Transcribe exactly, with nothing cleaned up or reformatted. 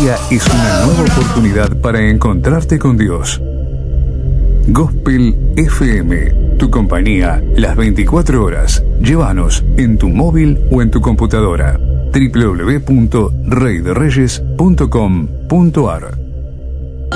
día es una nueva oportunidad para encontrarte con Dios. Gospel F M, tu compañía las veinticuatro horas. Llévanos en tu móvil o en tu computadora. doble u doble u doble u punto rey de reyes punto com punto a r